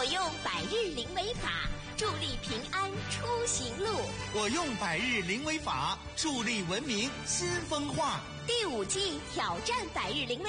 用百日灵维法助力平安出行路， 我用百日灵维法助力文明新风化。 第5季挑战百日灵维